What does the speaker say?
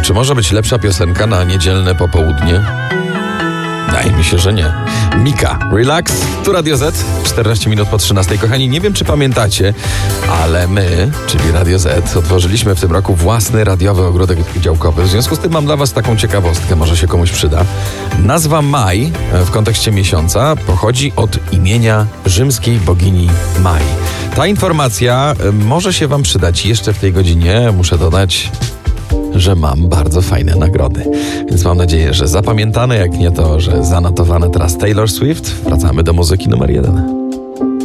Czy może być lepsza piosenka na niedzielne popołudnie? Wydaje mi się, że nie. Mika, Relax, tu Radio Z, 14 minut po 13. Kochani, nie wiem, czy pamiętacie, ale my, czyli Radio Z, otworzyliśmy w tym roku własny radiowy ogródek działkowy. W związku z tym mam dla was taką ciekawostkę, może się komuś przyda. Nazwa Maj w kontekście miesiąca pochodzi od imienia rzymskiej bogini Mai. Ta informacja może się wam przydać jeszcze w tej godzinie, muszę dodać, że mam bardzo fajne nagrody. Więc mam nadzieję, że zapamiętane, jak nie to, że zanotowane teraz Taylor Swift. Wracamy do muzyki numer 1.